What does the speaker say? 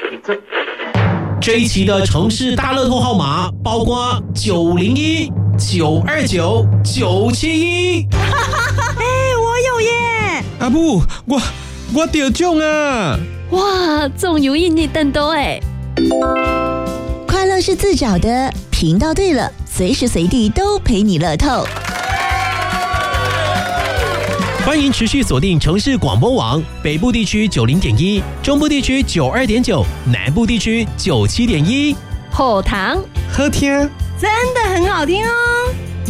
这一期的城市大乐透号码包括901、929、971。 我有耶！ 阿母，我得奖啊！ 哇，中有印你等多哎！ 快乐是自找的，频道对了，随时随地都陪你乐透。 欢迎持续锁定城市广播网，北部地区90.1，中部地区92.9，南部地区97.1。 后堂好听， 真的很好听哦。